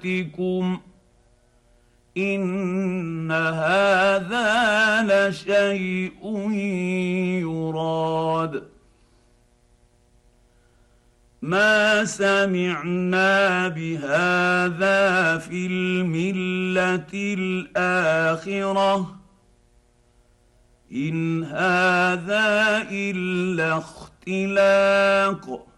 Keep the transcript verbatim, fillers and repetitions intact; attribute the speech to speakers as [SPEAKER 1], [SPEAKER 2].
[SPEAKER 1] آلهتكم إن هذا لشيء يراد ما سمعنا بهذا في الملة الآخرة إن هذا إلا اختلاق